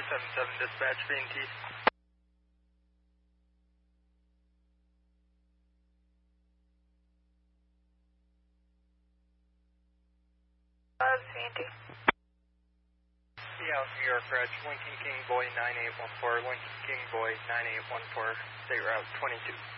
77 dispatch, V&T. V&T. Yeah, New York Ridge, Lincoln King Boy 9814, Lincoln King Boy 9814, state route 22.